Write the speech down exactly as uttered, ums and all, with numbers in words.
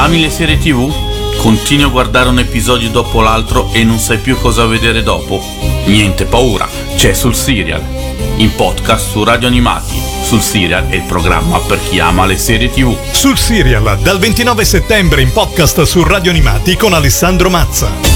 Ami le serie tivù? Continui a guardare un episodio dopo l'altro e non sai più cosa vedere dopo? Niente paura, c'è Sul Serial, in podcast su Radio Animati. Sul Serial è il programma per chi ama le serie tivù. Sul Serial, dal ventinove settembre in podcast su Radio Animati con Alessandro Mazza.